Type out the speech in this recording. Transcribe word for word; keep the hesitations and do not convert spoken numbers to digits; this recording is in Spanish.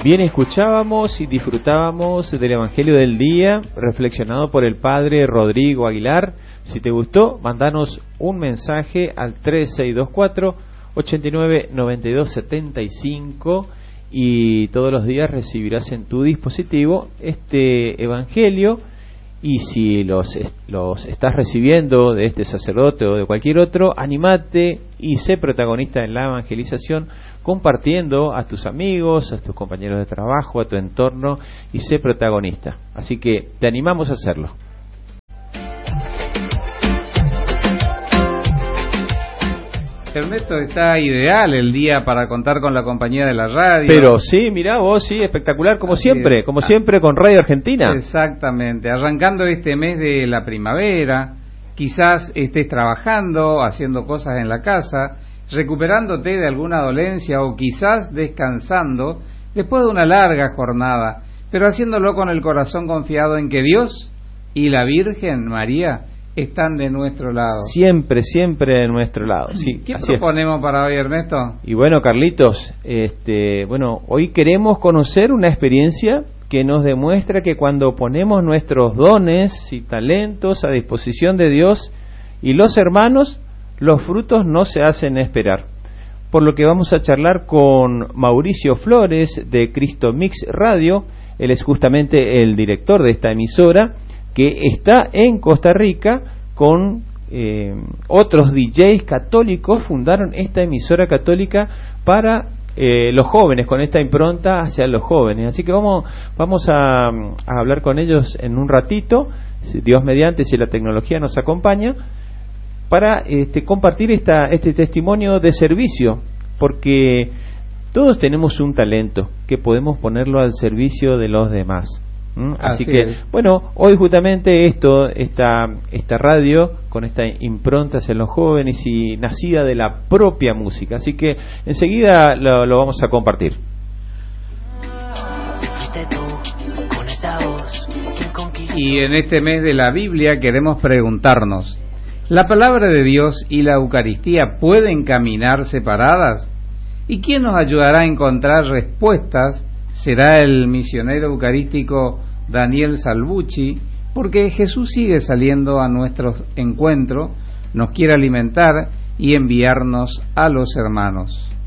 Bien, escuchábamos y disfrutábamos del Evangelio del Día, reflexionado por el Padre Rodrigo Aguilar. Si te gustó, mandanos un mensaje al tres seis dos cuatro, ocho nueve, nueve dos siete cinco y todos los días recibirás en tu dispositivo este Evangelio. Y si los, los estás recibiendo de este sacerdote o de cualquier otro, animate y sé protagonista en la evangelización, compartiendo a tus amigos, a tus compañeros de trabajo, a tu entorno, y sé protagonista. Así que te animamos a hacerlo. Ernesto, está ideal el día para contar con la compañía de la radio. Pero sí, mirá vos, sí, espectacular, como Así siempre, es. como siempre con Radio Argentina. Exactamente, arrancando este mes de la primavera, quizás estés trabajando, haciendo cosas en la casa, recuperándote de alguna dolencia o quizás descansando después de una larga jornada, pero haciéndolo con el corazón confiado en que Dios y la Virgen María están de nuestro lado. Siempre, siempre de nuestro lado. Sí, ¿Qué así proponemos es. para hoy, Ernesto? Y bueno, Carlitos, este, bueno, hoy queremos conocer una experiencia que nos demuestra que cuando ponemos nuestros dones y talentos a disposición de Dios y los hermanos, los frutos no se hacen esperar. Por lo que vamos a charlar con Mauricio Flores de Cristo Mix Radio. Él es justamente el director de esta emisora, que está en Costa Rica con eh, otros D Js católicos. Fundaron esta emisora católica para eh, los jóvenes, con esta impronta hacia los jóvenes. Así que vamos vamos a, a hablar con ellos en un ratito, si Dios mediante, si la tecnología nos acompaña, para este, compartir esta, este testimonio de servicio, porque todos tenemos un talento que podemos ponerlo al servicio de los demás. ¿Mm? Así, Así que, es. bueno, hoy justamente esto, esta, esta radio, con esta impronta hacia los jóvenes y nacida de la propia música. Así que enseguida lo, lo vamos a compartir. Y en este mes de la Biblia queremos preguntarnos, ¿la palabra de Dios y la Eucaristía pueden caminar separadas? ¿Y quién nos ayudará a encontrar respuestas? Será el misionero eucarístico Daniel Salvucci, porque Jesús sigue saliendo a nuestro encuentro, nos quiere alimentar y enviarnos a los hermanos.